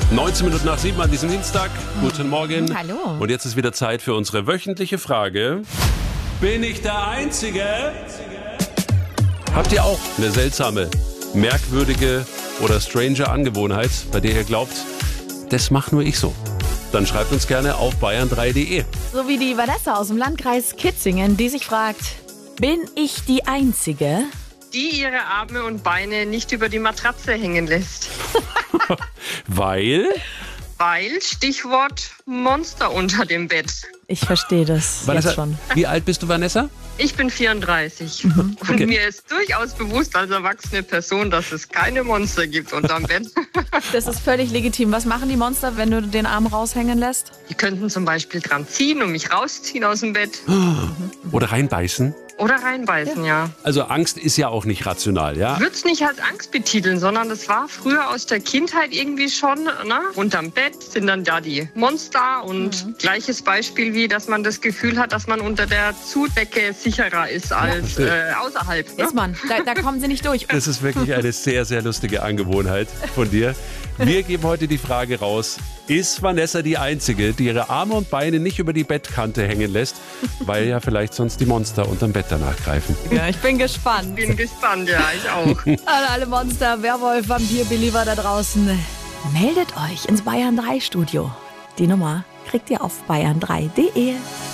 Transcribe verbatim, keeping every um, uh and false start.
neunzehn Minuten nach sieben an diesem Dienstag. Guten Morgen. Hallo. Und jetzt ist wieder Zeit für unsere wöchentliche Frage. Bin ich der Einzige? Habt ihr auch eine seltsame, merkwürdige oder strange Angewohnheit, bei der ihr glaubt, das mache nur ich so? Dann schreibt uns gerne auf bayern drei punkt de. So wie die Vanessa aus dem Landkreis Kitzingen, die sich fragt, bin ich die Einzige? Die ihre Arme und Beine nicht über die Matratze hängen lässt. Weil? Weil, Stichwort Monster unter dem Bett. Ich verstehe das Vanessa, jetzt schon. wie alt bist du, Vanessa? Ich bin vierunddreißig Mhm. und Okay. mir ist durchaus bewusst als erwachsene Person, dass es keine Monster gibt unterm Bett. Das ist völlig legitim. Was machen die Monster, wenn du den Arm raushängen lässt? Die könnten zum Beispiel dran ziehen und mich rausziehen aus dem Bett Oder reinbeißen? oder reinbeißen, ja. Also Angst ist ja auch nicht rational, ja? Ich würde es nicht als Angst betiteln, sondern das war früher aus der Kindheit irgendwie schon, ne? Unterm Bett sind dann da die Monster und Mhm. gleiches Beispiel wie, dass man das Gefühl hat, dass man unter der Zudecke sicherer ist als stimmt. äh, außerhalb. Ne? Ist man. Da, da kommen sie nicht durch. Das ist wirklich eine sehr, sehr lustige Angewohnheit von dir. Wir geben heute die Frage raus, ist Vanessa die Einzige, die ihre Arme und Beine nicht über die Bettkante hängen lässt, weil ja vielleicht sonst die Monster unterm Bett danach greifen? Ja, ich bin gespannt. Bin gespannt, ja, ich auch. Alle, alle Monster, Werwolf, Vampir, Believer da draußen, meldet euch ins Bayern drei Studio. Die Nummer kriegt ihr auf bayern drei punkt de.